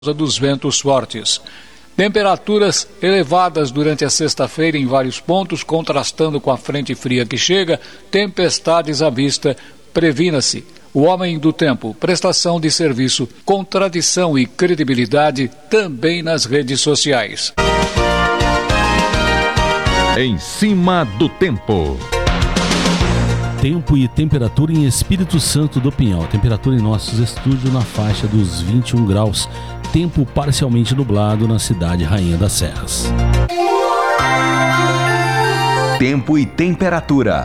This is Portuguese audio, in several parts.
dos ventos fortes. Temperaturas elevadas durante a sexta-feira em vários pontos, contrastando com a frente fria que chega, tempestades à vista, previna-se. O Homem do Tempo, prestação de serviço, com tradição e credibilidade também nas redes sociais. Em cima do tempo. Tempo e temperatura em Espírito Santo do Pinhal. Temperatura em nossos estúdios na faixa dos 21 graus. Tempo parcialmente nublado na cidade Rainha das Serras. Tempo e temperatura.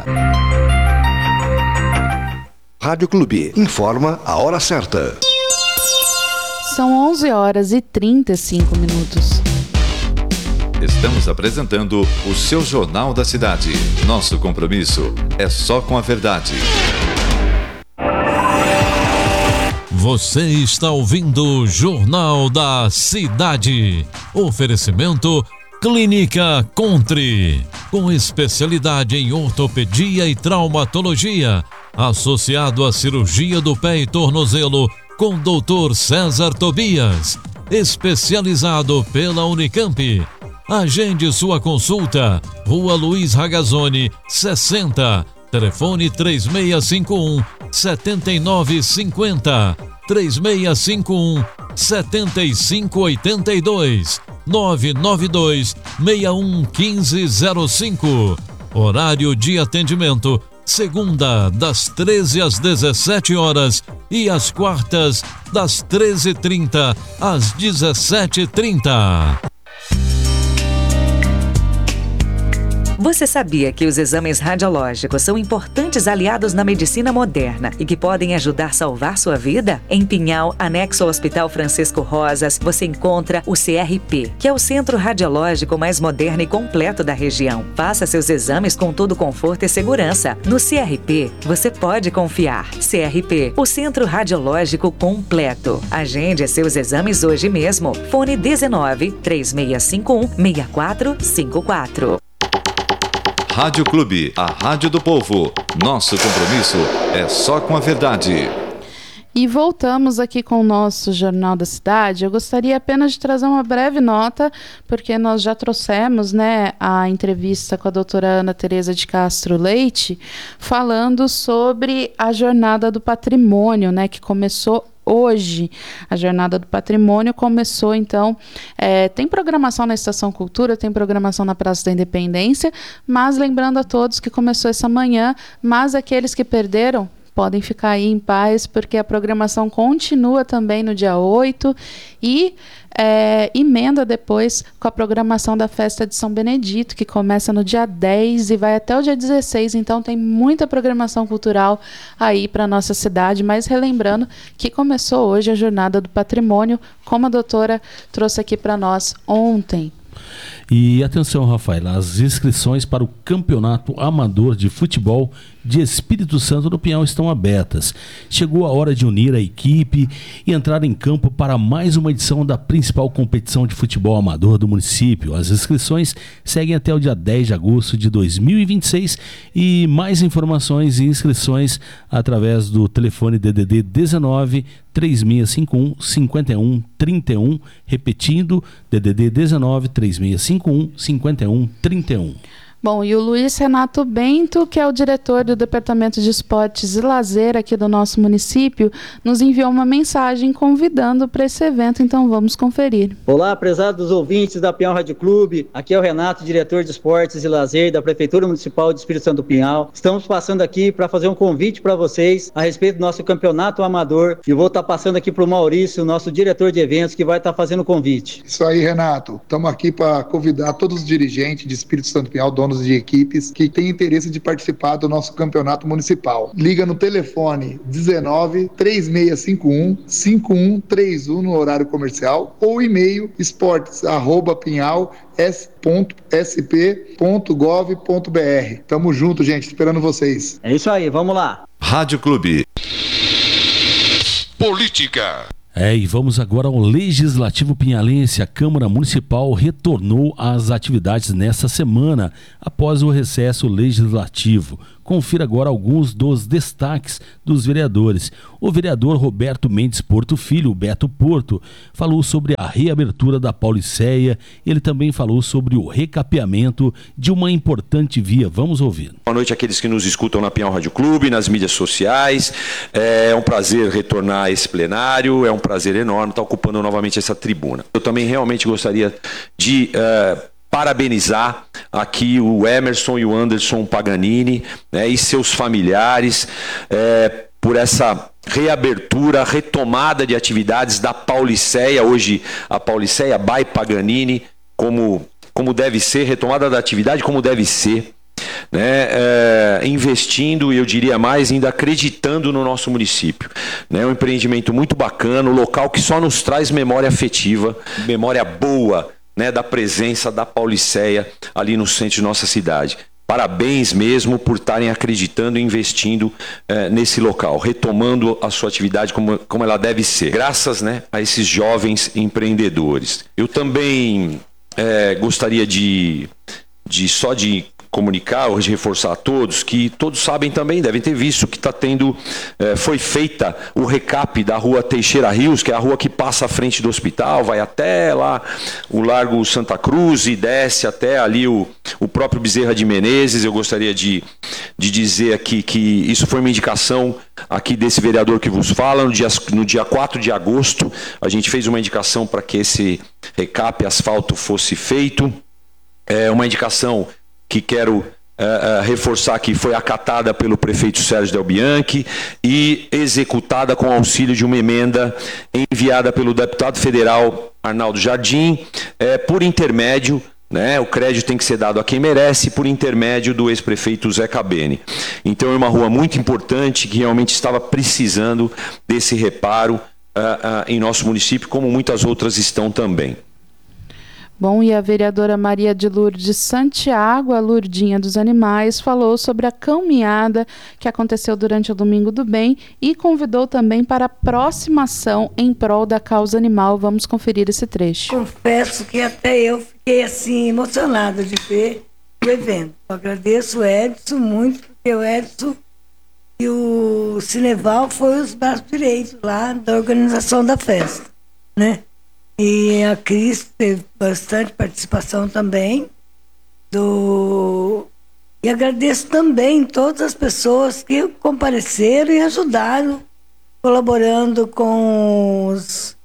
Rádio Clube informa a hora certa. São 11 horas e 35 minutos. Estamos apresentando o seu Jornal da Cidade. Nosso compromisso é só com a verdade. Você está ouvindo o Jornal da Cidade. Oferecimento Clínica Contre, com especialidade em ortopedia e traumatologia, associado à cirurgia do pé e tornozelo, com Dr. César Tobias, especializado pela Unicamp. Agende sua consulta, Rua Luiz Ragazzoni, 60, telefone 3651-7950, 3651-7582, 992-611505. Horário de atendimento, segunda, das 13 às 17 horas e às quartas, das 13h30 às 17h30. Você sabia que os exames radiológicos são importantes aliados na medicina moderna e que podem ajudar a salvar sua vida? Em Pinhal, anexo ao Hospital Francisco Rosas, você encontra o CRP, que é o centro radiológico mais moderno e completo da região. Faça seus exames com todo conforto e segurança. No CRP, você pode confiar. CRP, o centro radiológico completo. Agende seus exames hoje mesmo. Fone 19-3651-6454. Rádio Clube, a rádio do povo. Nosso compromisso é só com a verdade. E voltamos aqui com o nosso Jornal da Cidade. Eu gostaria apenas de trazer uma breve nota, porque nós já trouxemos, a entrevista com a doutora Ana Tereza de Castro Leite, falando sobre a Jornada do Patrimônio, que começou hoje. A Jornada do Patrimônio começou, então, tem programação na Estação Cultura, tem programação na Praça da Independência, mas lembrando a todos que começou essa manhã, mas aqueles que perderam podem ficar aí em paz, porque a programação continua também no dia 8 e emenda depois com a programação da Festa de São Benedito, que começa no dia 10 e vai até o dia 16, então tem muita programação cultural aí para a nossa cidade, mas relembrando que começou hoje a Jornada do Patrimônio, como a doutora trouxe aqui para nós ontem. E atenção, Rafael, as inscrições para o Campeonato Amador de Futebol de Espírito Santo do Pinhal estão abertas. Chegou a hora de unir a equipe e entrar em campo para mais uma edição da principal competição de futebol amador do município. As inscrições seguem até o dia 10 de agosto de 2026 e mais informações e inscrições através do telefone DDD 19 3651 5131, repetindo, DDD 19 3651 5131. Bom, e o Luiz Renato Bento, que é o diretor do Departamento de Esportes e Lazer aqui do nosso município, nos enviou uma mensagem convidando para esse evento, então vamos conferir. Olá, prezados ouvintes da Pinhal Rádio Clube, aqui é o Renato, diretor de Esportes e Lazer da Prefeitura Municipal de Espírito Santo do Pinhal. Estamos passando aqui para fazer um convite para vocês a respeito do nosso campeonato amador e vou estar passando aqui para o Maurício, nosso diretor de eventos, que vai estar fazendo o convite. Isso aí, Renato. Estamos aqui para convidar todos os dirigentes de Espírito Santo do Pinhal, donos de equipes que têm interesse de participar do nosso campeonato municipal. Liga no telefone 19 3651 5131 no horário comercial ou e-mail esportes@pinhal.sp.gov.br. Tamo junto, gente, esperando vocês. É isso aí, vamos lá. Rádio Clube. Política. E vamos agora ao Legislativo Pinhalense. A Câmara Municipal retornou às atividades nesta semana, após o recesso legislativo, Confira agora alguns dos destaques dos vereadores. O vereador Roberto Mendes Porto Filho, o Beto Porto, falou sobre a reabertura da Pauliceia. Ele também falou sobre o recapeamento de uma importante via. Vamos ouvir. Boa noite àqueles que nos escutam na Pinhal Rádio Clube, nas mídias sociais. É um prazer retornar a esse plenário, é um prazer enorme estar ocupando novamente essa tribuna. Eu também realmente gostaria de parabenizar aqui o Emerson e o Anderson Paganini, né, e seus familiares por essa reabertura, retomada de atividades da Pauliceia, hoje a Pauliceia by Paganini, como deve ser, retomada da atividade como deve ser, né, investindo, e eu diria mais, ainda acreditando no nosso município. É um empreendimento muito bacana, um local que só nos traz memória afetiva, memória boa, né, da presença da Pauliceia ali no centro de nossa cidade. Parabéns mesmo por estarem acreditando e investindo nesse local, retomando a sua atividade como ela deve ser, graças, né, a esses jovens empreendedores. Eu também gostaria de comunicar ou de reforçar a todos, que todos sabem também, devem ter visto que foi feita o recap da rua Teixeira Rios, que é a rua que passa à frente do hospital, vai até lá o Largo Santa Cruz e desce até ali o próprio Bezerra de Menezes. Eu gostaria de dizer aqui que isso foi uma indicação aqui desse vereador que vos fala. No dia 4 de agosto, a gente fez uma indicação para que esse recap asfalto fosse feito. É uma indicação que quero reforçar que foi acatada pelo prefeito Sérgio Del Bianchi e executada com auxílio de uma emenda enviada pelo deputado federal Arnaldo Jardim, por intermédio, né, o crédito tem que ser dado a quem merece, por intermédio do ex-prefeito Zé Cabene. Então é uma rua muito importante que realmente estava precisando desse reparo em nosso município, como muitas outras estão também. Bom, e a vereadora Maria de Lourdes Santiago, a Lourdinha dos Animais, falou sobre a caminhada que aconteceu durante o Domingo do Bem e convidou também para a próxima ação em prol da causa animal. Vamos conferir esse trecho. Confesso que até eu fiquei assim emocionada de ver o evento. Eu agradeço o Edson muito, porque o Edson e o Cineval foram os braços direitos lá da organização da festa, né? E a Cris teve bastante participação também. E agradeço também todas as pessoas que compareceram e ajudaram, colaborando com os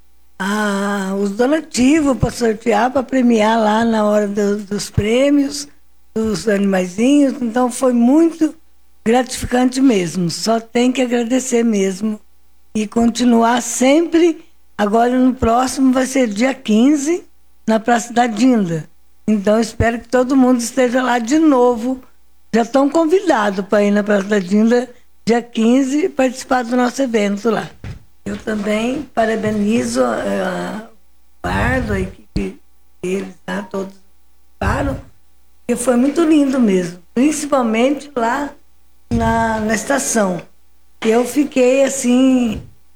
donativos para sortear, para premiar lá na hora dos prêmios, dos animaizinhos. Então foi muito gratificante mesmo. Só tem que agradecer mesmo e continuar sempre. Agora no próximo vai ser dia 15, na Praça da Dinda. Então espero que todo mundo esteja lá de novo. Já estão convidados para ir na Praça da Dinda dia 15 e participar do nosso evento lá. Eu também parabenizo a Bardo, a equipe deles, tá? Todos participaram, porque foi muito lindo mesmo, principalmente lá na estação. Eu fiquei assim,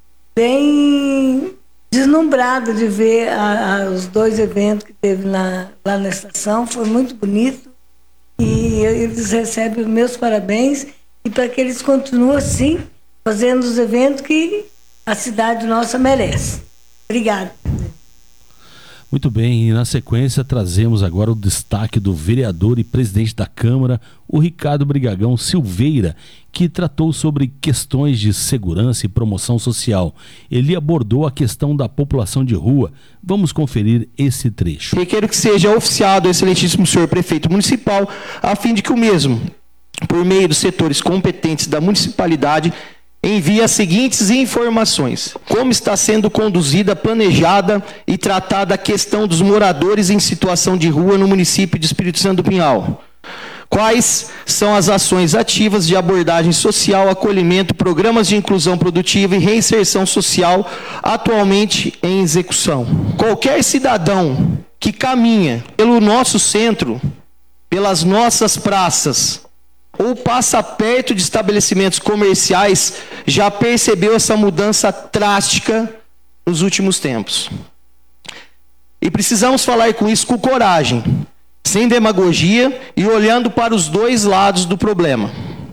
bem deslumbrada de ver os dois eventos que teve lá na estação. Foi muito bonito e eles recebem os meus parabéns, e para que eles continuem assim, fazendo os eventos que a cidade nossa merece. Obrigada. Muito bem, e na sequência trazemos agora o destaque do vereador e presidente da Câmara, o Ricardo Brigagão Silveira, que tratou sobre questões de segurança e promoção social. Ele abordou a questão da população de rua. Vamos conferir esse trecho. Requero que seja oficiado o excelentíssimo senhor prefeito municipal, a fim de que o mesmo, por meio dos setores competentes da municipalidade, envia as seguintes informações: como está sendo conduzida, planejada e tratada a questão dos moradores em situação de rua no município de Espírito Santo do Pinhal. Quais são as ações ativas de abordagem social, acolhimento, programas de inclusão produtiva e reinserção social atualmente em execução. Qualquer cidadão que caminha pelo nosso centro, pelas nossas praças, ou passa perto de estabelecimentos comerciais, já percebeu essa mudança drástica nos últimos tempos. E precisamos falar com isso com coragem, sem demagogia e olhando para os dois lados do problema.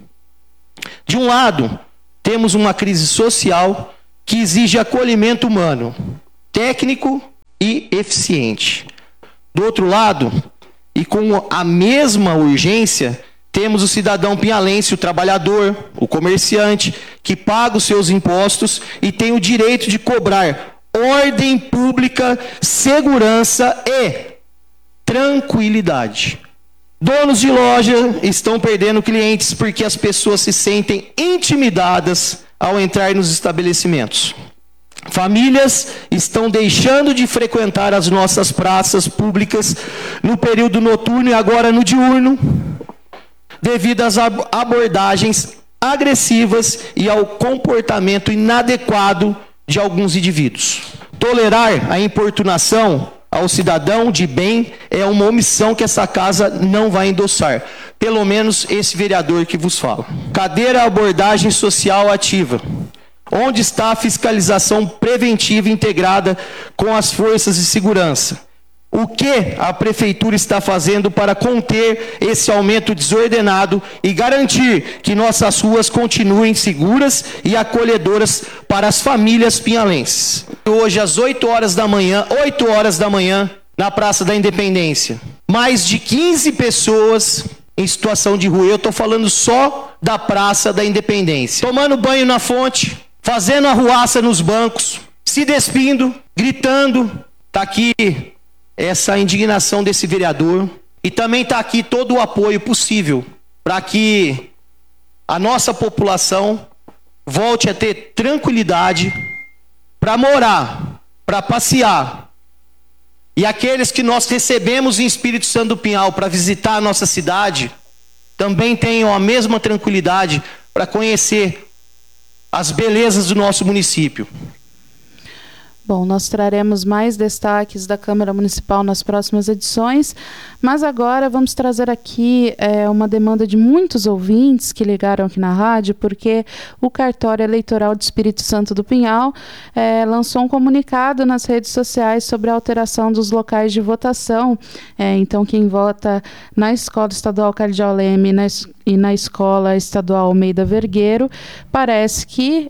De um lado, temos uma crise social que exige acolhimento humano, técnico e eficiente. Do outro lado, e com a mesma urgência, temos o cidadão pinhalense, o trabalhador, o comerciante, que paga os seus impostos e tem o direito de cobrar ordem pública, segurança e tranquilidade. Donos de loja estão perdendo clientes porque as pessoas se sentem intimidadas ao entrar nos estabelecimentos. Famílias estão deixando de frequentar as nossas praças públicas no período noturno e agora no diurno, devido às abordagens agressivas e ao comportamento inadequado de alguns indivíduos. Tolerar a importunação ao cidadão de bem é uma omissão que essa casa não vai endossar. Pelo menos esse vereador que vos fala. Cadê a abordagem social ativa? Onde está a fiscalização preventiva integrada com as forças de segurança? O que a prefeitura está fazendo para conter esse aumento desordenado e garantir que nossas ruas continuem seguras e acolhedoras para as famílias pinhalenses? Hoje, às 8 horas da manhã, na Praça da Independência, mais de 15 pessoas em situação de rua. Eu estou falando só da Praça da Independência. Tomando banho na fonte, fazendo arruaça nos bancos, se despindo, gritando. Está aqui essa indignação desse vereador, e também está aqui todo o apoio possível para que a nossa população volte a ter tranquilidade para morar, para passear. E aqueles que nós recebemos em Espírito Santo do Pinhal para visitar a nossa cidade, também tenham a mesma tranquilidade para conhecer as belezas do nosso município. Bom, nós traremos mais destaques da Câmara Municipal nas próximas edições, mas agora vamos trazer aqui uma demanda de muitos ouvintes que ligaram aqui na rádio, porque o Cartório Eleitoral de Espírito Santo do Pinhal lançou um comunicado nas redes sociais sobre a alteração dos locais de votação. Então, quem vota na Escola Estadual Cardeal Leme e na Escola Estadual Almeida Vergueiro, parece que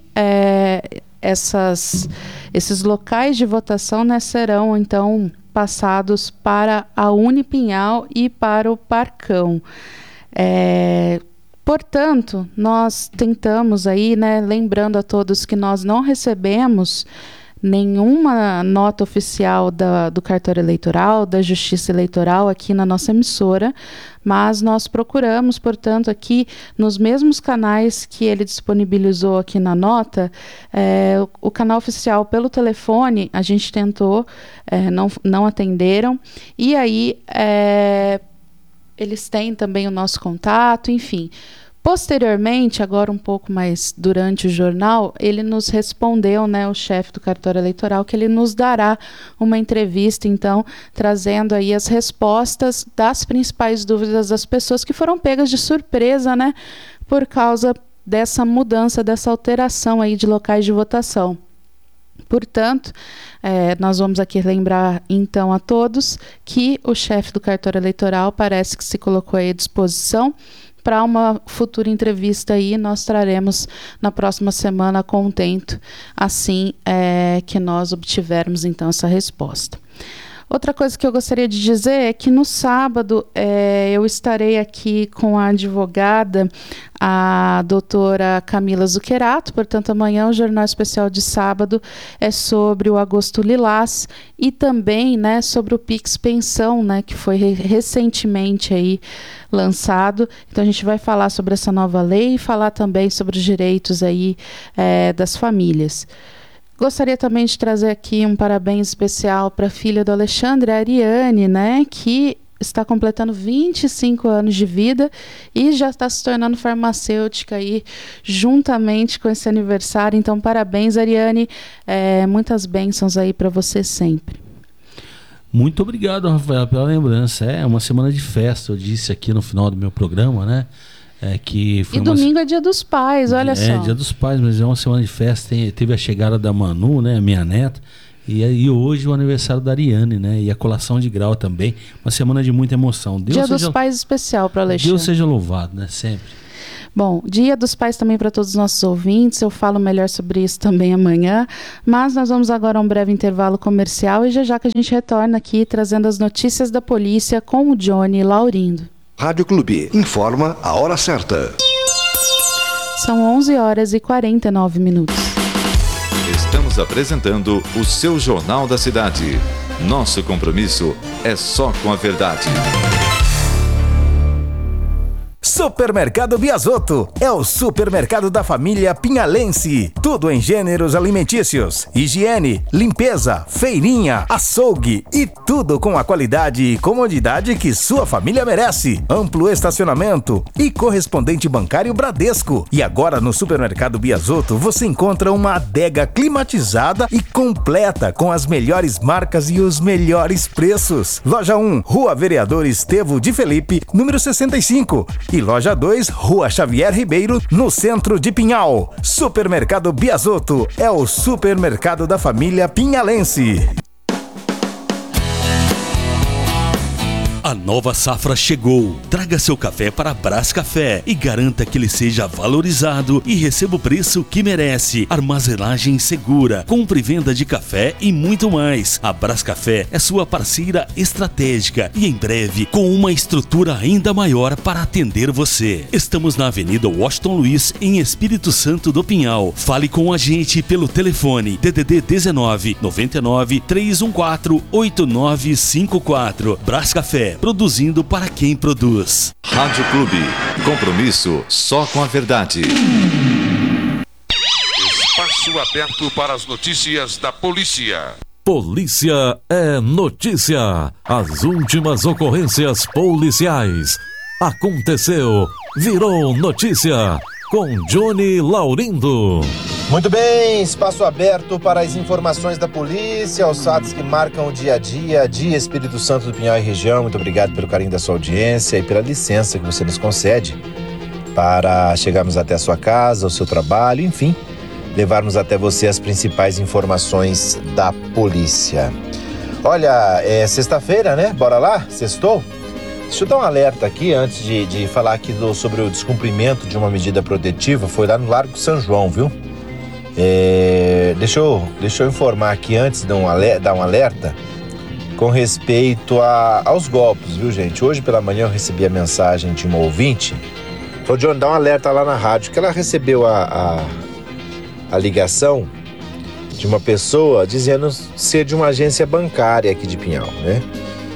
esses locais de votação, né, serão então passados para a Unipinhal e para o Parcão. Portanto, nós tentamos aí, né, lembrando a todos que nós não recebemos nenhuma nota oficial do cartório eleitoral, da Justiça Eleitoral aqui na nossa emissora, mas nós procuramos, portanto, aqui nos mesmos canais que ele disponibilizou aqui na nota, o canal oficial pelo telefone, a gente tentou, não atenderam, e aí eles têm também o nosso contato, enfim. Posteriormente, agora um pouco mais durante o jornal, ele nos respondeu, né, o chefe do cartório eleitoral, que ele nos dará uma entrevista, então, trazendo aí as respostas das principais dúvidas das pessoas que foram pegas de surpresa, né, por causa dessa mudança, dessa alteração aí de locais de votação. Portanto, nós vamos aqui lembrar então a todos que o chefe do cartório eleitoral parece que se colocou aí à disposição para uma futura entrevista aí. Nós traremos na próxima semana contento, assim que nós obtivermos então essa resposta. Outra coisa que eu gostaria de dizer é que no sábado eu estarei aqui com a advogada, a doutora Camila Zuccherato. Portanto, amanhã o Jornal Especial de sábado é sobre o Agosto Lilás e também, né, sobre o Pix Pensão, né, que foi recentemente aí lançado. Então a gente vai falar sobre essa nova lei e falar também sobre os direitos aí das famílias. Gostaria também de trazer aqui um parabéns especial para a filha do Alexandre, a Ariane, né, que está completando 25 anos de vida e já está se tornando farmacêutica aí, juntamente com esse aniversário. Então, parabéns, Ariane, muitas bênçãos aí para você sempre. Muito obrigado, Rafael, pela lembrança. É uma semana de festa, eu disse aqui no final do meu programa, né? Que foi domingo é dia dos pais, olha só. Dia dos pais, mas é uma semana de festa. Teve a chegada da Manu, né, minha neta, e hoje o aniversário da Ariane, né, e a colação de grau também. Uma semana de muita emoção. Dia dos pais especial para Alexandre. Deus seja louvado, né, sempre. Bom, Dia dos Pais também para todos os nossos ouvintes, eu falo melhor sobre isso também amanhã, mas nós vamos agora a um breve intervalo comercial e já que a gente retorna aqui trazendo as notícias da polícia com o Johnny Laurindo. Rádio Clube, informa a hora certa. São 11h49. Estamos apresentando o seu Jornal da Cidade. Nosso compromisso é só com a verdade. Supermercado Biasotto é o supermercado da família pinhalense. Tudo em gêneros alimentícios, higiene, limpeza, feirinha, açougue e tudo com a qualidade e comodidade que sua família merece. Amplo estacionamento e correspondente bancário Bradesco. E agora no Supermercado Biasotto você encontra uma adega climatizada e completa com as melhores marcas e os melhores preços. Loja 1, Rua Vereador Estevo de Felipe, número 65. E Loja 2, Rua Xavier Ribeiro, no centro de Pinhal. Supermercado Biasotto é o supermercado da família pinhalense. A nova safra chegou. Traga seu café para a Brás Café e garanta que ele seja valorizado e receba o preço que merece. Armazenagem segura, compra e venda de café e muito mais. A Brás Café é sua parceira estratégica e em breve com uma estrutura ainda maior para atender você. Estamos na Avenida Washington Luiz, em Espírito Santo do Pinhal. Fale com a gente pelo telefone DDD 19 99 314 8954. Brás Café, produzindo para quem produz. Rádio Clube, compromisso só com a verdade. Espaço aberto para as notícias da polícia. Polícia é notícia. As últimas ocorrências policiais. Aconteceu, virou notícia. Com Johnny Laurindo. Muito bem, espaço aberto para as informações da polícia, os fatos que marcam o dia a dia de Espírito Santo do Pinhal e região. Muito obrigado pelo carinho da sua audiência e pela licença que você nos concede para chegarmos até a sua casa, o seu trabalho, enfim, levarmos até você as principais informações da polícia. Olha, é sexta-feira, né? Bora lá? Sextou? Deixa eu dar um alerta aqui antes de falar aqui sobre o descumprimento de uma medida protetiva. Foi lá no Largo São João, viu? Deixa eu informar aqui antes de dar um alerta com respeito aos golpes, viu, gente? Hoje pela manhã eu recebi a mensagem de uma ouvinte. Falou, John, dá um alerta lá na rádio, que ela recebeu a ligação de uma pessoa dizendo ser de uma agência bancária aqui de Pinhal, né?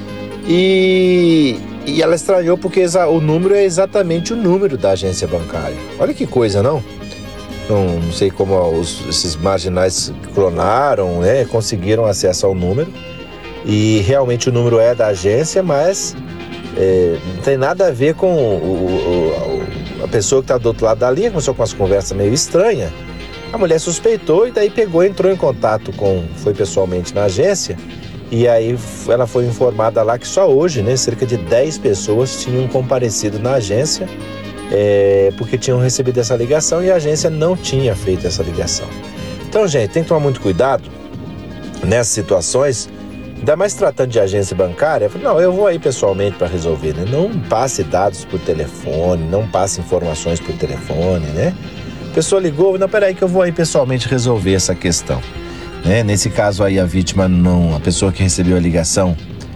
E ela estranhou porque o número é exatamente o número da agência bancária. Olha que coisa, não? Não sei como esses marginais clonaram, né? Conseguiram acesso ao número. E realmente o número é da agência, mas não tem nada a ver com a pessoa que está do outro lado da linha. Começou com umas conversas meio estranhas. A mulher suspeitou e daí entrou em contato foi pessoalmente na agência. E aí ela foi informada lá que só hoje, né, cerca de 10 pessoas tinham comparecido na agência porque tinham recebido essa ligação e a agência não tinha feito essa ligação. Então, gente, tem que tomar muito cuidado nessas situações, ainda mais tratando de agência bancária. Não, eu vou aí pessoalmente para resolver, né? Não passe dados por telefone, não passe informações por telefone, né? A pessoa ligou, não, peraí que eu vou aí pessoalmente resolver essa questão. Nesse caso aí a vítima, a pessoa que recebeu a ligação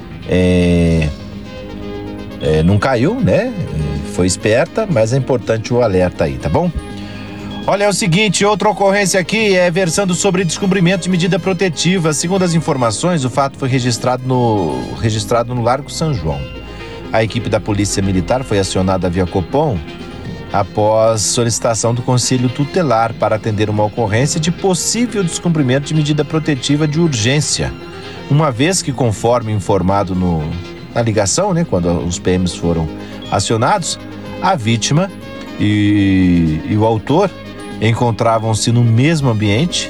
não caiu, né? Foi esperta, mas é importante o alerta aí, tá bom? Olha, é o seguinte, outra ocorrência aqui versando sobre descumprimento de medida protetiva. Segundo as informações, o fato foi registrado no Largo São João. A equipe da Polícia Militar foi acionada via Copom após solicitação do Conselho Tutelar para atender uma ocorrência de possível descumprimento de medida protetiva de urgência, uma vez que, conforme informado na ligação, né, quando os PMs foram acionados, a vítima e o autor encontravam-se no mesmo ambiente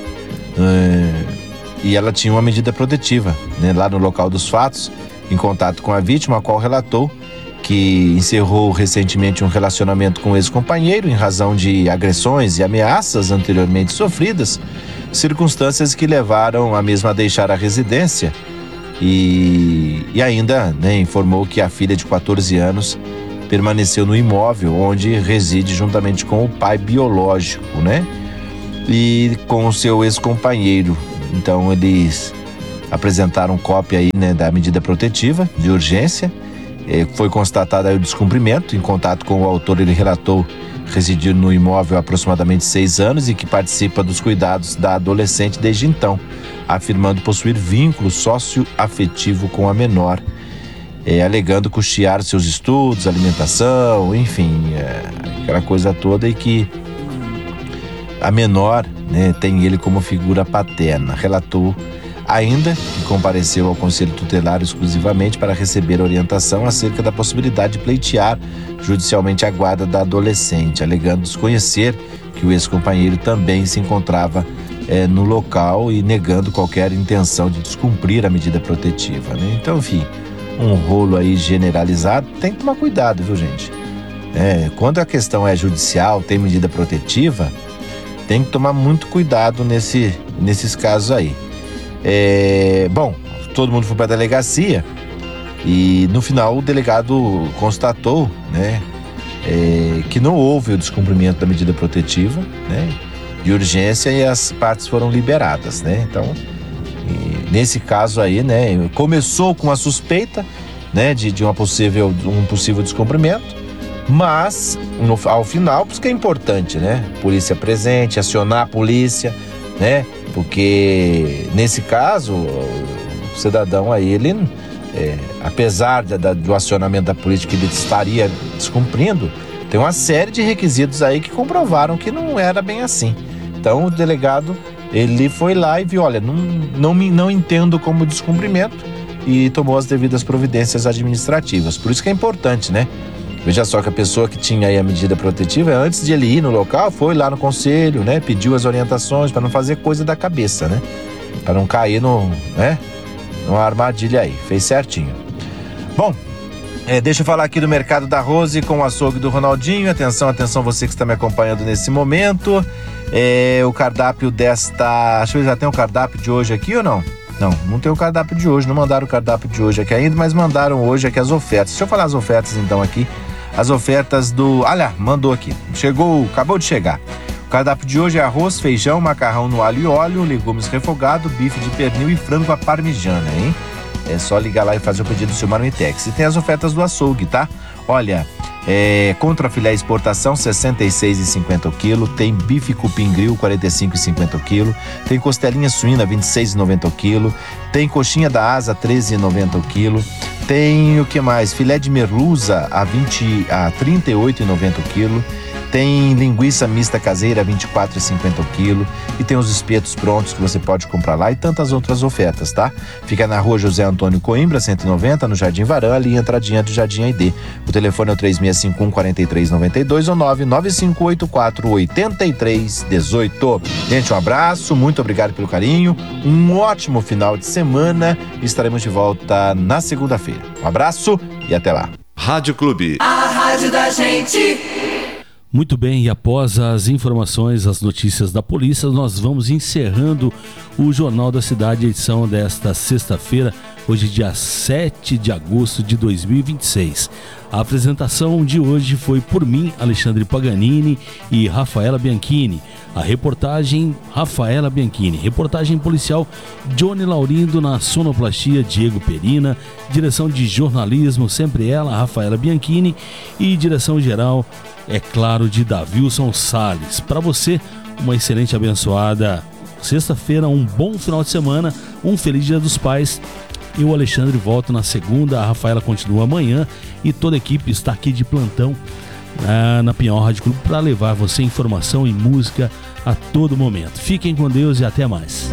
e ela tinha uma medida protetiva, né, lá no local dos fatos, em contato com a vítima, a qual relatou que encerrou recentemente um relacionamento com o ex-companheiro em razão de agressões e ameaças anteriormente sofridas, circunstâncias que levaram a mesma a deixar a residência e ainda, né, informou que a filha de 14 anos permaneceu no imóvel onde reside juntamente com o pai biológico, né? E com o seu ex-companheiro. Então eles apresentaram cópia aí, né, da medida protetiva de urgência. Foi constatado aí o descumprimento. Em contato com o autor, ele relatou residir no imóvel há aproximadamente 6 anos e que participa dos cuidados da adolescente desde então, afirmando possuir vínculo socioafetivo com a menor, alegando custear seus estudos, alimentação, enfim, aquela coisa toda, e que a menor, né, tem ele como figura paterna. Relatou ainda que compareceu ao Conselho Tutelar exclusivamente para receber orientação acerca da possibilidade de pleitear judicialmente a guarda da adolescente, alegando desconhecer que o ex-companheiro também se encontrava no local e negando qualquer intenção de descumprir a medida protetiva, né? Então, enfim, um rolo aí generalizado. Tem que tomar cuidado, viu, gente? Quando a questão é judicial, tem medida protetiva, tem que tomar muito cuidado nesses casos aí. Bom, todo mundo foi para a delegacia e no final o delegado constatou, né, que não houve o descumprimento da medida protetiva, né, de urgência, e as partes foram liberadas, né? Então, nesse caso aí, né, começou com a suspeita, né, de um possível descumprimento, mas ao final, por isso que é importante, né, polícia presente, acionar a polícia, né? Porque nesse caso o cidadão aí, ele, apesar do acionamento da polícia que ele estaria descumprindo, tem uma série de requisitos aí que comprovaram que não era bem assim. Então o delegado, ele foi lá e viu, olha, não entendo como descumprimento, e tomou as devidas providências administrativas. Por isso que é importante, né? Veja só que a pessoa que tinha aí a medida protetiva, antes de ele ir no local, foi lá no conselho, né? Pediu as orientações para não fazer coisa da cabeça, né? Para não cair numa armadilha aí. Fez certinho. Bom, deixa eu falar aqui do Mercado da Rose com o açougue do Ronaldinho. Atenção você que está me acompanhando nesse momento. O cardápio desta... Acho que já tem o cardápio de hoje aqui ou não? Não tem o cardápio de hoje, não mandaram o cardápio de hoje aqui ainda, mas mandaram hoje aqui as ofertas. Deixa eu falar as ofertas então aqui. As ofertas do... mandou aqui. Acabou de chegar. O cardápio de hoje é arroz, feijão, macarrão no alho e óleo, legumes refogado, bife de pernil e frango à parmegiana, hein? É só ligar lá e fazer o pedido do seu Marmitex. E tem as ofertas do açougue, tá? Olha, contra filé exportação, R$ 66,50 o quilo. Tem bife cupim grill, R$ 45,50 o quilo. Tem costelinha suína, R$ 26,90 o quilo. Tem coxinha da asa, R$ 13,90 o quilo. Tem o que mais? Filé de merluza a R$ 38,90 o quilo. Tem linguiça mista caseira, R$ 24,50 o quilo. E tem os espetos prontos que você pode comprar lá e tantas outras ofertas, tá? Fica na rua José Antônio Coimbra, 190, no Jardim Varã, ali entradinha do Jardim Aidê. O telefone é o 3651-4392 ou 99584-8318. Gente, um abraço, muito obrigado pelo carinho, um ótimo final de semana. Estaremos de volta na segunda-feira. Um abraço e até lá. Rádio Clube. A rádio da gente. Muito bem, e após as informações, as notícias da polícia, nós vamos encerrando o Jornal da Cidade, edição desta sexta-feira, hoje dia 7 de agosto de 2026. A apresentação de hoje foi por mim, Alexandre Paganini e Rafaela Bianchini. A reportagem, Rafaela Bianchini. Reportagem policial, Johnny Laurindo. Na sonoplastia, Diego Perina. Direção de jornalismo, sempre ela, Rafaela Bianchini. E direção geral, é claro, de Davilson Salles. Para você, uma excelente, abençoada sexta-feira, um bom final de semana, um feliz Dia dos Pais. Eu, o Alexandre, volto na segunda, a Rafaela continua amanhã e toda a equipe está aqui de plantão na Pinhal Rádio Clube para levar você informação e música a todo momento. Fiquem com Deus e até mais.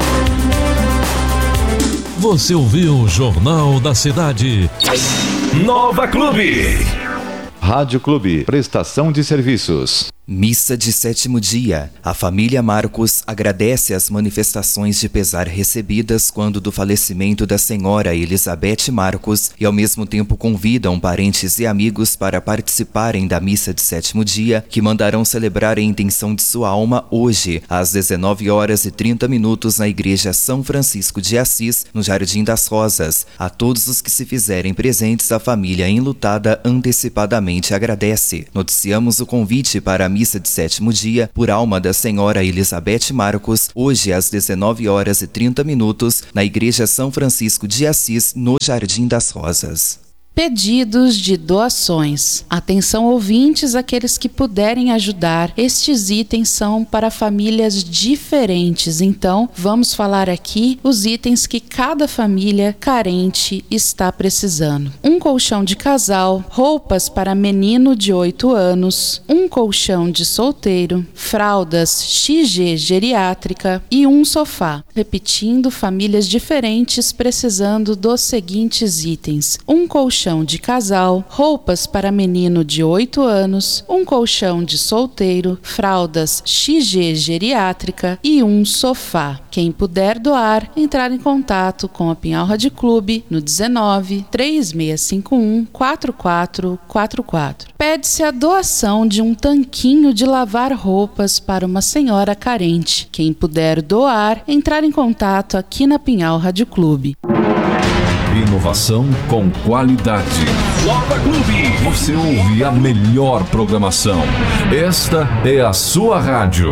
Você ouviu o Jornal da Cidade. Nova Clube. Rádio Clube, prestação de serviços. Missa de sétimo dia. A família Marcos agradece as manifestações de pesar recebidas quando do falecimento da senhora Elizabeth Marcos e ao mesmo tempo convidam parentes e amigos para participarem da missa de sétimo dia, que mandarão celebrar a intenção de sua alma hoje, às 19h30 na Igreja São Francisco de Assis, no Jardim das Rosas. A todos os que se fizerem presentes, a família enlutada antecipadamente agradece. Noticiamos o convite para a missa de sétimo dia por alma da senhora Elizabeth Marcos, hoje às 19h30 na Igreja São Francisco de Assis, no Jardim das Rosas. Pedidos de doações. Atenção, ouvintes, aqueles que puderem ajudar. Estes itens são para famílias diferentes, então vamos falar aqui os itens que cada família carente está precisando. Um colchão de casal, roupas para menino de 8 anos, um colchão de solteiro, fraldas XG geriátrica e um sofá. Repetindo, famílias diferentes precisando dos seguintes itens: um colchão de casal, roupas para menino de 8 anos, um colchão de solteiro, fraldas XG geriátrica e um sofá. Quem puder doar, entrar em contato com a Pinhal Rádio Clube no 19 3651 4444. Pede-se a doação de um tanquinho de lavar roupas para uma senhora carente. Quem puder doar, entrar em contato aqui na Pinhal Rádio Clube. Inovação com qualidade. Copa Clube. Você ouve a melhor programação. Esta é a sua rádio.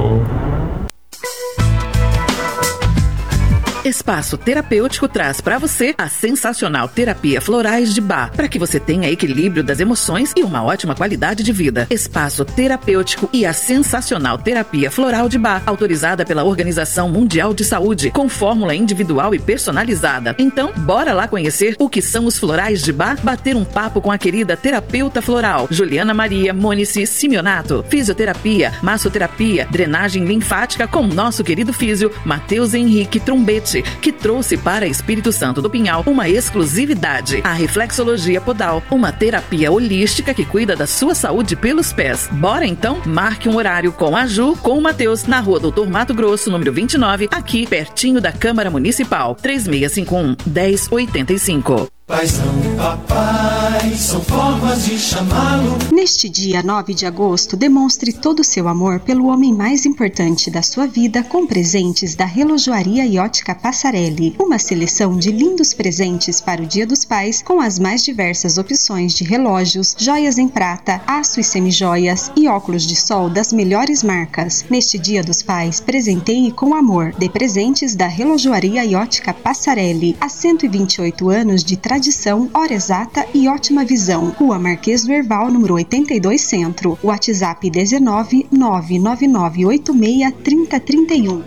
Espaço Terapêutico traz para você a sensacional Terapia Florais de Bach, para que você tenha equilíbrio das emoções e uma ótima qualidade de vida. Espaço Terapêutico e a sensacional Terapia Floral de Bach, autorizada pela Organização Mundial de Saúde, com fórmula individual e personalizada. Então, bora lá conhecer o que são os florais de Bach, bater um papo com a querida terapeuta floral Juliana Maria Mônice Simeonato, fisioterapia, massoterapia, drenagem linfática com nosso querido físio Matheus Henrique Trombete, que trouxe para Espírito Santo do Pinhal uma exclusividade, a reflexologia podal, uma terapia holística que cuida da sua saúde pelos pés. Bora então? Marque um horário com a Ju, com o Matheus, na rua Doutor Mato Grosso, número 29, aqui pertinho da Câmara Municipal, 3651-1085. Paizão, papai, são formas de chamá-lo. Neste dia 9 de agosto, demonstre todo o seu amor pelo homem mais importante da sua vida com presentes da Relojoaria e Ótica Passarelli. Uma seleção de lindos presentes para o Dia dos Pais com as mais diversas opções de relógios, joias em prata, aço e semijoias e óculos de sol das melhores marcas. Neste Dia dos Pais, presenteie com amor. Dê presentes da Relojoaria e Ótica Passarelli. Há 128 anos de tradição, hora exata e ótima visão. Rua Marquês do Herval, número 82 Centro. WhatsApp 19 99986 3031.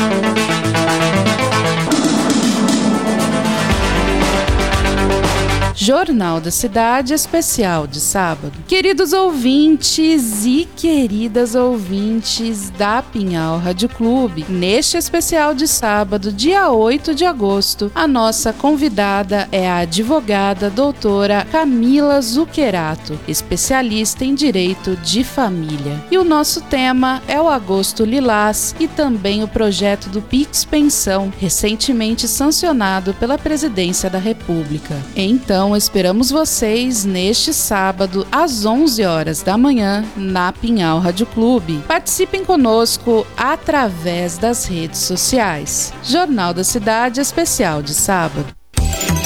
Jornal da Cidade Especial de sábado. Queridos ouvintes e queridas ouvintes da Pinhal Rádio Clube, neste especial de sábado, dia 8 de agosto, a nossa convidada é a advogada doutora Camila Zuccherato, especialista em direito de família. E o nosso tema é o Agosto Lilás e também o projeto do Pix Pensão, recentemente sancionado pela Presidência da República. Então, esperamos vocês neste sábado às 11 horas da manhã na Pinhal Rádio Clube. Participem conosco através das redes sociais. Jornal da Cidade Especial de sábado.